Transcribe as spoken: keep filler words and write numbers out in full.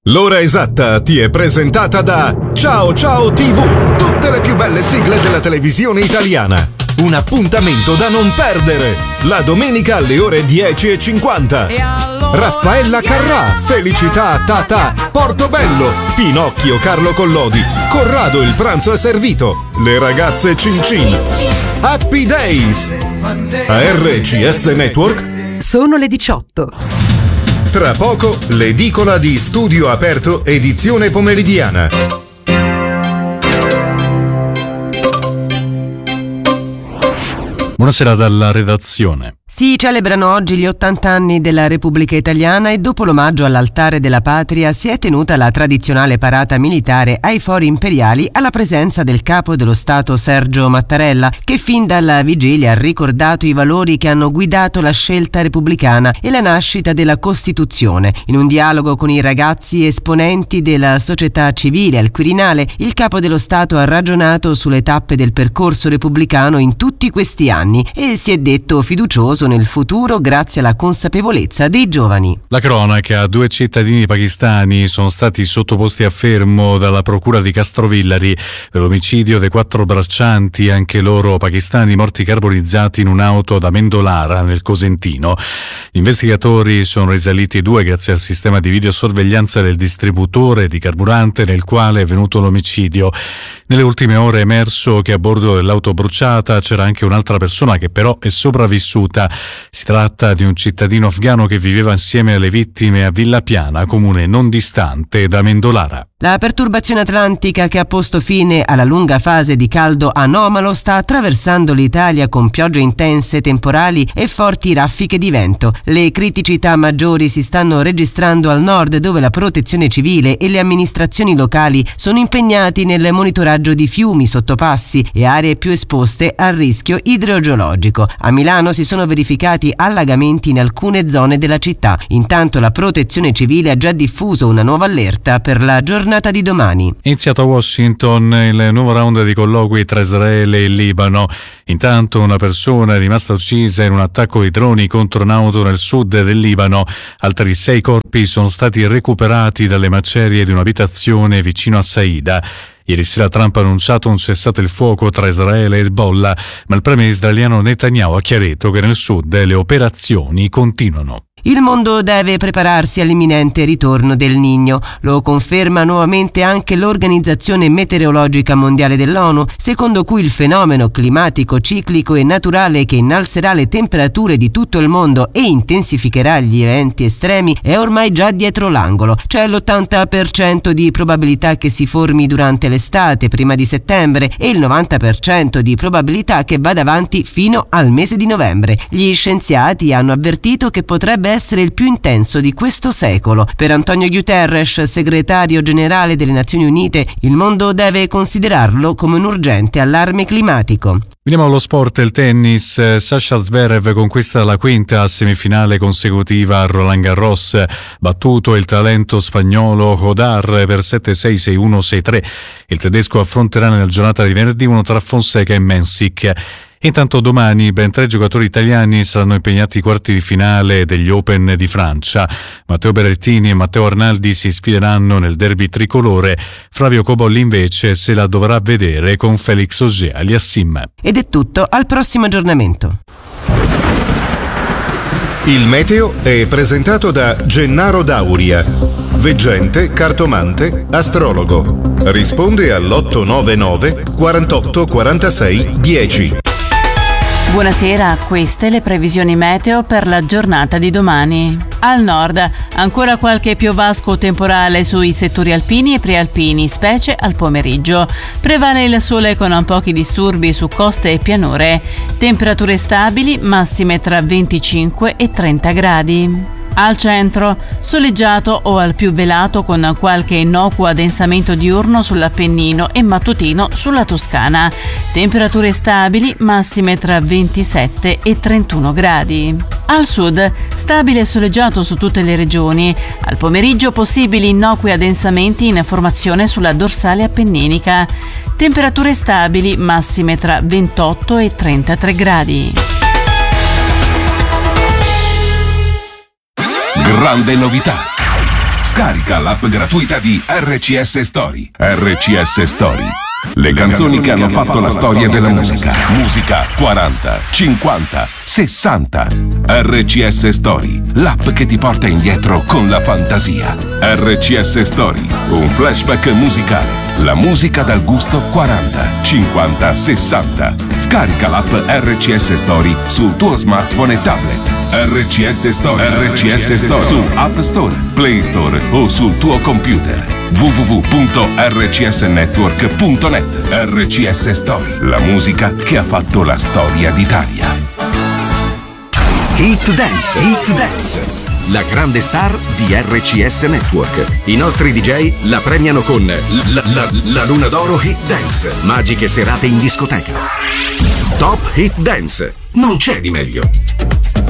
L'ora esatta ti è presentata da Ciao Ciao tivù, tutte le più belle sigle della televisione italiana. Un appuntamento da non perdere, la domenica alle ore dieci e cinquanta. Raffaella Carrà, Felicità Tata, Portobello, Pinocchio Carlo Collodi, Corrado il pranzo è servito, le ragazze Cin Cin, Happy Days, A R C S Network. Sono le diciotto. Tra poco l'edicola di Studio Aperto edizione pomeridiana. Buonasera dalla redazione. Si celebrano oggi gli ottanta anni della Repubblica Italiana e dopo l'omaggio all'altare della patria si è tenuta la tradizionale parata militare ai fori imperiali alla presenza del capo dello Stato Sergio Mattarella, che fin dalla vigilia ha ricordato i valori che hanno guidato la scelta repubblicana e la nascita della Costituzione. In un dialogo con i ragazzi esponenti della società civile al Quirinale, il capo dello Stato ha ragionato sulle tappe del percorso repubblicano in tutti questi anni e si è detto fiducioso nel futuro grazie alla consapevolezza dei giovani. La cronaca: due cittadini pakistani sono stati sottoposti a fermo dalla procura di Castrovillari per l'omicidio dei quattro braccianti, anche loro pakistani, morti carbonizzati in un'auto da Mendolara nel Cosentino. Gli investigatori sono risaliti due grazie al sistema di videosorveglianza del distributore di carburante nel quale è venuto l'omicidio. Nelle ultime ore è emerso che a bordo dell'auto bruciata c'era anche un'altra persona che però è sopravvissuta. Si tratta di un cittadino afghano che viveva insieme alle vittime a Villa Piana, comune non distante da Mendolara. La perturbazione atlantica che ha posto fine alla lunga fase di caldo anomalo sta attraversando l'Italia con piogge intense, temporali e forti raffiche di vento. Le criticità maggiori si stanno registrando al nord, dove la protezione civile e le amministrazioni locali sono impegnati nel monitoraggio di fiumi, sottopassi e aree più esposte al rischio idrogeologico. A Milano si sono verificati allagamenti in alcune zone della città. Intanto la protezione civile ha già diffuso una nuova allerta per la giornata di domani. È iniziato a Washington il nuovo round di colloqui tra Israele e il Libano. Intanto una persona è rimasta uccisa in un attacco di droni contro un'auto nel sud del Libano. Altri sei corpi sono stati recuperati dalle macerie di un'abitazione vicino a Saida. Ieri sera Trump ha annunciato un cessate il fuoco tra Israele e Hezbollah, ma il premier israeliano Netanyahu ha chiarito che nel sud le operazioni continuano. Il mondo deve prepararsi all'imminente ritorno del Niño. Lo conferma nuovamente anche l'Organizzazione Meteorologica Mondiale dell'ONU, secondo cui il fenomeno climatico ciclico e naturale che innalzerà le temperature di tutto il mondo e intensificherà gli eventi estremi è ormai già dietro l'angolo. C'è l'ottanta per cento di probabilità che si formi durante l'estate, prima di settembre, e il novanta per cento di probabilità che vada avanti fino al mese di novembre. Gli scienziati hanno avvertito che potrebbe essere il più intenso di questo secolo. Per Antonio Guterres, segretario generale delle Nazioni Unite, il mondo deve considerarlo come un urgente allarme climatico. Veniamo allo sport, il tennis. Sasha Zverev conquista la quinta semifinale consecutiva a Roland Garros, battuto il talento spagnolo Hodar per sette sei sei uno sei tre. Il tedesco affronterà nella giornata di venerdì uno tra Fonseca e Mensik. Intanto domani ben tre giocatori italiani saranno impegnati ai quarti di finale degli Open di Francia. Matteo Berrettini e Matteo Arnaldi si sfideranno nel derby tricolore. Flavio Cobolli invece se la dovrà vedere con Felix Auger Aliassime. Ed è tutto, al prossimo aggiornamento. Il meteo è presentato da Gennaro Dauria, veggente, cartomante, astrologo. Risponde all'otto nove nove quarantotto quarantasei dieci. Buonasera, queste le previsioni meteo per la giornata di domani. Al nord, ancora qualche piovasco temporale sui settori alpini e prealpini, specie al pomeriggio. Prevale il sole con pochi disturbi su coste e pianure. Temperature stabili, massime tra venticinque e trenta gradi. Al centro, soleggiato o al più velato con qualche innocuo addensamento diurno sull'Appennino e mattutino sulla Toscana. Temperature stabili, massime tra ventisette e trentuno gradi. Al sud, stabile e soleggiato su tutte le regioni. Al pomeriggio possibili innocui addensamenti in formazione sulla dorsale appenninica. Temperature stabili, massime tra ventotto e trentatré gradi. Grande novità! Scarica l'app gratuita di R C S Story. R C S Story. Le canzoni che hanno fatto la storia della musica. Musica quaranta, cinquanta, sessanta. R C S Story, l'app che ti porta indietro con la fantasia. R C S Story, un flashback musicale. La musica dal gusto quaranta, cinquanta, sessanta. Scarica l'app R C S Story sul tuo smartphone e tablet. R C S Story, R C S Story su App Store, Play Store o sul tuo computer. w w w punto r c s network punto net. R C S Story, la musica che ha fatto la storia d'Italia. Hit Dance, Hit Dance, la grande star di R C S Network. I nostri D J la premiano con la, la, la Luna d'Oro Hit Dance, magiche serate in discoteca. Top Hit Dance, non c'è di meglio.